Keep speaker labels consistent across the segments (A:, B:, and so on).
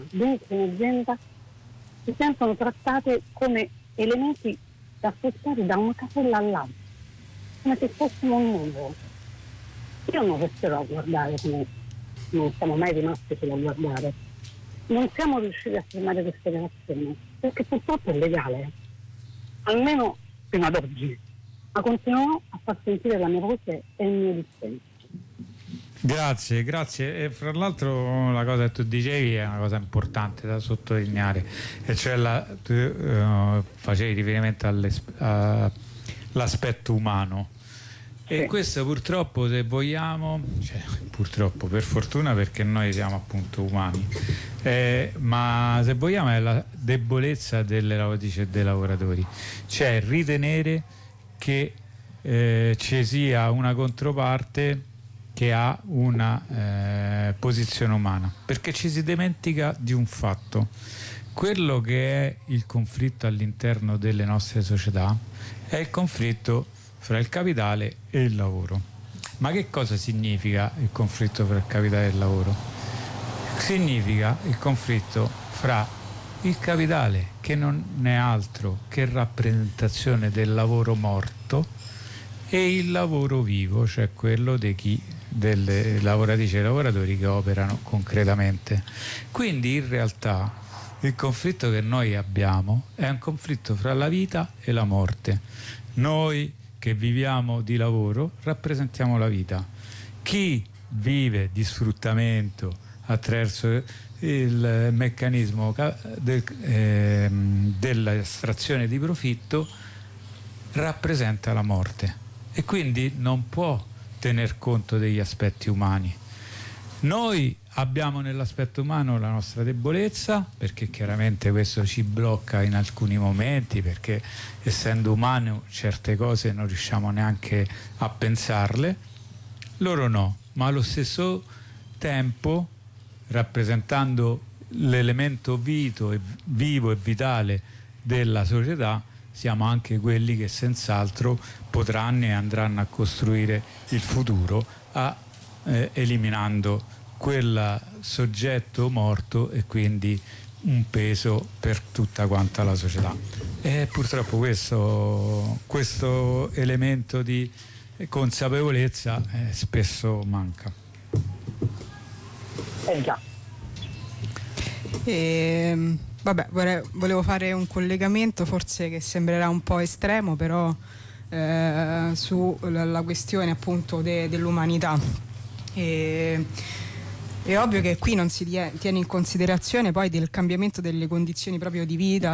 A: dentro un'azienda si sentono trattate come elementi da spostare da una casella all'altra, come se fossimo un numero. Io non resterò a guardare, come non siamo mai rimasti solo a guardare. Non siamo riusciti a fermare queste relazioni, perché purtroppo è legale, almeno fino ad oggi, ma continuerò a far sentire la mia voce e il mio dissenso.
B: Grazie. E fra l'altro la cosa che tu dicevi è una cosa importante da sottolineare, e cioè tu facevi riferimento all'aspetto umano. E questo purtroppo, se vogliamo, purtroppo, per fortuna, perché noi siamo appunto umani, ma se vogliamo è la debolezza delle lavoratrici e dei lavoratori, cioè ritenere che ci sia una controparte che ha una posizione umana, perché ci si dimentica di un fatto: quello che è il conflitto all'interno delle nostre società è il conflitto fra il capitale e il lavoro. Ma che cosa significa il conflitto fra il capitale e il lavoro? Significa il conflitto fra il capitale, che non è altro che rappresentazione del lavoro morto, e il lavoro vivo, cioè quello delle lavoratrici e lavoratori che operano concretamente. Quindi in realtà il conflitto che noi abbiamo è un conflitto fra la vita e la morte. Noi che viviamo di lavoro rappresentiamo la vita. Chi vive di sfruttamento attraverso il meccanismo dell'estrazione di profitto rappresenta la morte, e quindi non può tener conto degli aspetti umani. Noi abbiamo nell'aspetto umano la nostra debolezza, perché chiaramente questo ci blocca in alcuni momenti, perché essendo umano certe cose non riusciamo neanche a pensarle. Loro no, ma allo stesso tempo, rappresentando l'elemento vivo e vitale della società, siamo anche quelli che senz'altro potranno e andranno a costruire il futuro, eliminando quel soggetto morto e quindi un peso per tutta quanta la società. E purtroppo questo elemento di consapevolezza spesso manca.
A: Già.
C: Vabbè, volevo fare un collegamento forse che sembrerà un po' estremo, però sulla questione appunto dell'umanità. È ovvio che qui non si tiene in considerazione poi del cambiamento delle condizioni proprio di vita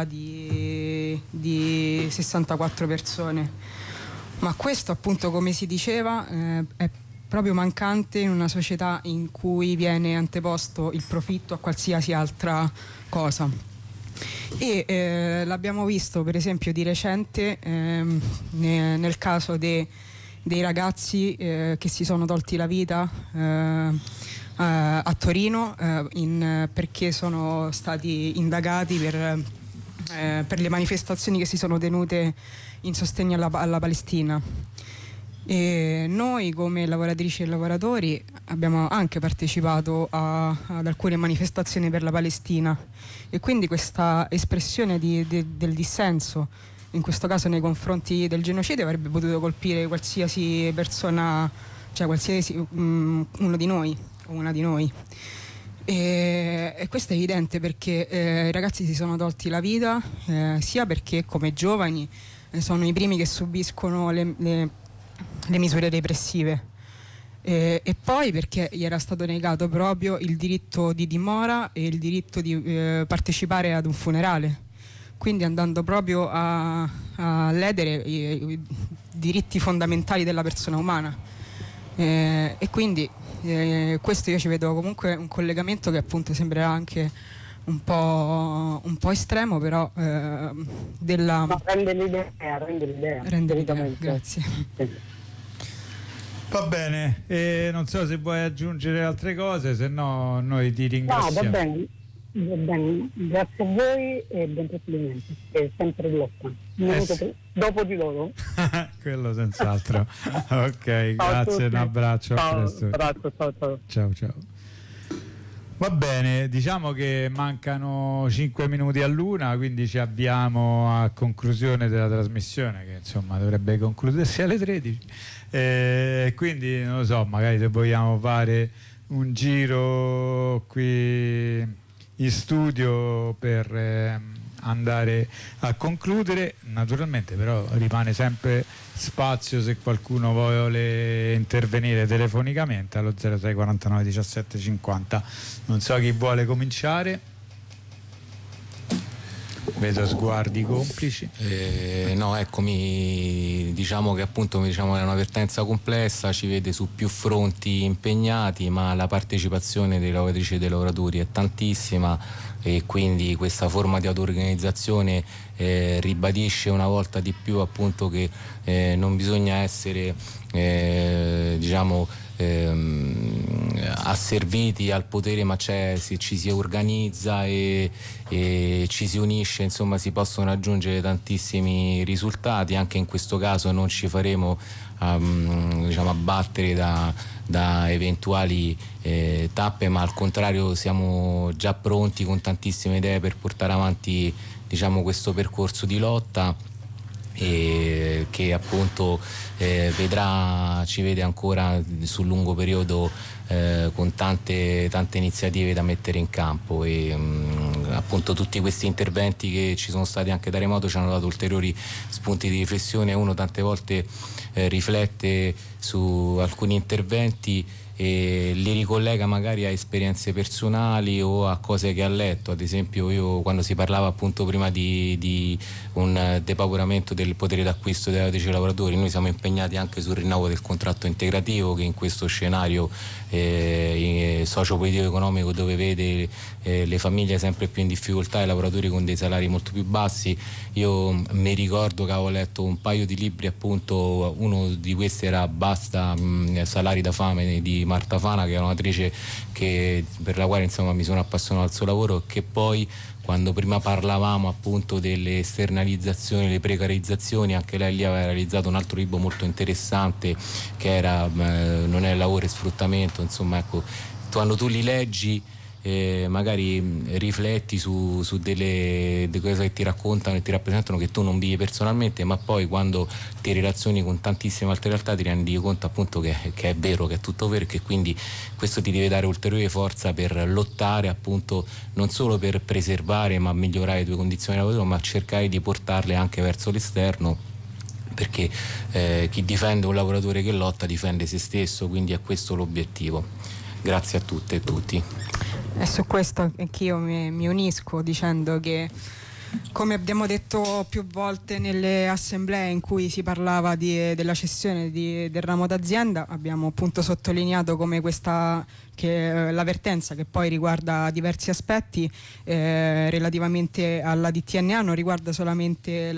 C: di 64 persone, ma questo appunto, come si diceva, è proprio mancante in una società in cui viene anteposto il profitto a qualsiasi altra cosa. E l'abbiamo visto per esempio di recente nel caso dei ragazzi che si sono tolti la vita a Torino perché sono stati indagati per le manifestazioni che si sono tenute in sostegno alla Palestina. E noi come lavoratrici e lavoratori abbiamo anche partecipato ad alcune manifestazioni per la Palestina, e quindi questa espressione del dissenso, in questo caso nei confronti del genocidio, avrebbe potuto colpire qualsiasi persona, cioè qualsiasi uno di noi o una di noi. E questo è evidente perché i ragazzi si sono tolti la vita sia perché come giovani sono i primi che subiscono le misure repressive, e poi perché gli era stato negato proprio il diritto di dimora e il diritto di partecipare ad un funerale, quindi andando proprio a ledere i diritti fondamentali della persona umana, e quindi questo io ci vedo comunque un collegamento che appunto sembrerà anche un po' estremo, però della...
A: No, rende l'idea.
C: Grazie.
B: Va bene, non so se vuoi aggiungere altre cose, se no noi ti ringraziamo.
A: No, va bene, grazie a voi e buon proseguimento, è sempre lotta, dopo di loro.
B: Quello senz'altro. Ok, grazie, un abbraccio, a presto.
A: Ciao.
B: Ciao. Va bene, diciamo che mancano 5 minuti all'una, quindi ci avviamo a conclusione della trasmissione, che insomma dovrebbe concludersi alle 13. Quindi non lo so, magari se vogliamo fare un giro qui in studio per andare a concludere. Naturalmente però rimane sempre spazio se qualcuno vuole intervenire telefonicamente allo 06 49 17 50. Non so chi vuole cominciare. Vedo sguardi complici.
D: No, eccomi, diciamo che appunto è una vertenza complessa, ci vede su più fronti impegnati, ma la partecipazione dei lavoratrici e dei lavoratori è tantissima, e quindi questa forma di auto-organizzazione ribadisce una volta di più appunto che non bisogna essere asserviti al potere, ma se ci si organizza e ci si unisce, insomma, si possono raggiungere tantissimi risultati. Anche in questo caso non ci faremo abbattere da eventuali tappe, ma al contrario siamo già pronti con tantissime idee per portare avanti, diciamo, questo percorso di lotta, e che appunto ci vede ancora sul lungo periodo con tante iniziative da mettere in campo, e appunto tutti questi interventi che ci sono stati anche da remoto ci hanno dato ulteriori spunti di riflessione. Uno tante volte riflette su alcuni interventi e li ricollega magari a esperienze personali o a cose che ha letto. Ad esempio, io, quando si parlava appunto prima di un depauperamento del potere d'acquisto dei lavoratrici e lavoratori, noi siamo impegnati anche sul rinnovo del contratto integrativo, che in questo scenario socio-politico economico, dove vede le famiglie sempre più in difficoltà e i lavoratori con dei salari molto più bassi, io mi ricordo che avevo letto un paio di libri, appunto uno di questi era Basta salari da fame di Marta Fana, che è un'autrice per la quale insomma mi sono appassionato al suo lavoro, che poi, quando prima parlavamo appunto delle esternalizzazioni, le precarizzazioni, anche lei lì aveva realizzato un altro libro molto interessante che era Non è lavoro e sfruttamento. Insomma, ecco, quando tu li leggi magari rifletti su delle cose che ti raccontano e ti rappresentano, che tu non vivi personalmente, ma poi quando ti relazioni con tantissime altre realtà ti rendi conto appunto che è vero, che è tutto vero, e che quindi questo ti deve dare ulteriore forza per lottare appunto non solo per preservare ma migliorare le tue condizioni di lavoro, ma cercare di portarle anche verso l'esterno, perché chi difende un lavoratore che lotta difende se stesso, quindi è questo l'obiettivo. Grazie a tutte e tutti.
C: E su questo anch'io mi unisco, dicendo che, come abbiamo detto più volte nelle assemblee in cui si parlava della cessione del ramo d'azienda, abbiamo appunto sottolineato come la vertenza, che poi riguarda diversi aspetti relativamente alla DTNA, non riguarda solamente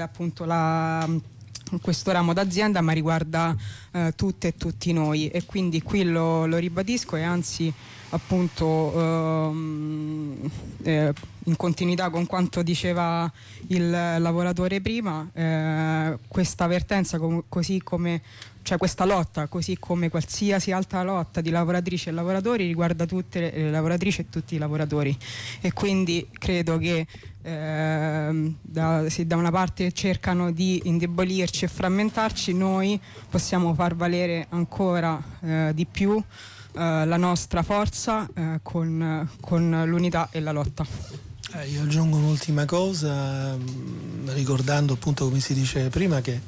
C: questo ramo d'azienda, ma riguarda tutte e tutti noi, e quindi qui lo ribadisco, e anzi appunto in continuità con quanto diceva il lavoratore prima, questa vertenza, così come, cioè questa lotta, così come qualsiasi altra lotta di lavoratrici e lavoratori, riguarda tutte le lavoratrici e tutti i lavoratori, e quindi credo che se da una parte cercano di indebolirci e frammentarci, noi possiamo far valere ancora di più la nostra forza con l'unità e la lotta.
E: Io aggiungo un'ultima cosa, ricordando appunto, come si dice prima, che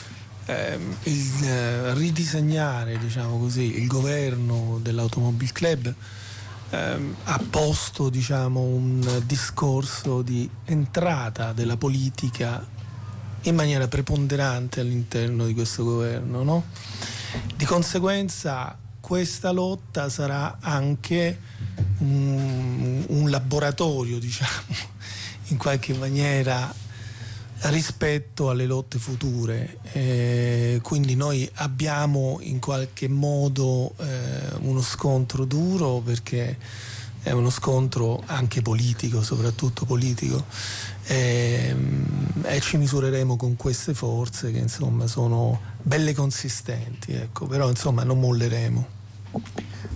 E: il ridisegnare, diciamo così, il governo dell'Automobile Club ha posto, diciamo, un discorso di entrata della politica in maniera preponderante all'interno di questo governo, no? Di conseguenza questa lotta sarà anche un laboratorio, diciamo, in qualche maniera, rispetto alle lotte future. Quindi noi abbiamo in qualche modo uno scontro duro, perché è uno scontro anche politico, soprattutto politico, e ci misureremo con queste forze che insomma sono belle consistenti, ecco, però insomma non molleremo.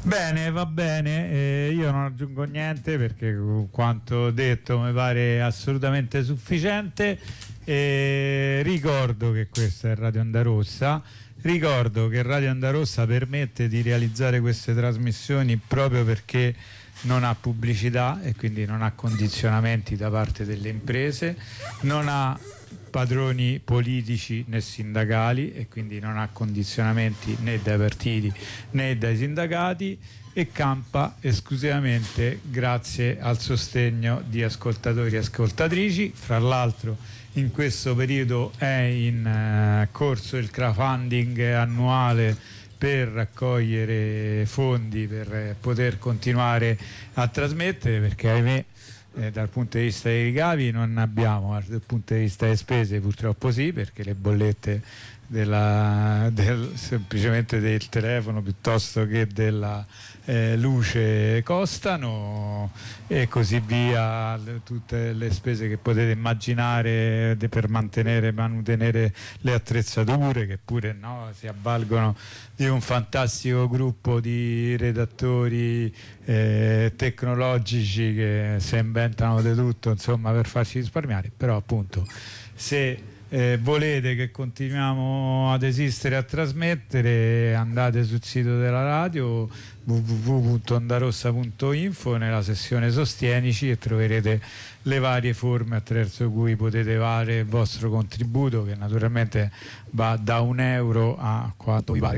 B: Bene, va bene, io non aggiungo niente perché quanto detto mi pare assolutamente sufficiente. Ricordo che questa è Radio Onda Rossa, ricordo che Radio Onda Rossa permette di realizzare queste trasmissioni proprio perché non ha pubblicità e quindi non ha condizionamenti da parte delle imprese, non ha padroni politici né sindacali e quindi non ha condizionamenti né dai partiti né dai sindacati e campa esclusivamente grazie al sostegno di ascoltatori e ascoltatrici. Fra l'altro in questo periodo è in corso il crowdfunding annuale per raccogliere fondi per poter continuare a trasmettere, perché ahimè dal punto di vista dei ricavi non ne abbiamo, dal punto di vista delle spese purtroppo sì, perché le bollette semplicemente del telefono piuttosto che della luce costano e così via, tutte le spese che potete immaginare per manutenere le attrezzature, che pure si avvalgono di un fantastico gruppo di redattori tecnologici che si inventano di tutto, insomma, per farci risparmiare. Però appunto se volete che continuiamo ad esistere, a trasmettere, andate sul sito della radio www.ondarossa.info, nella sezione Sostienici, e troverete le varie forme attraverso cui potete dare il vostro contributo, che naturalmente va da €1 a quanto vi pare,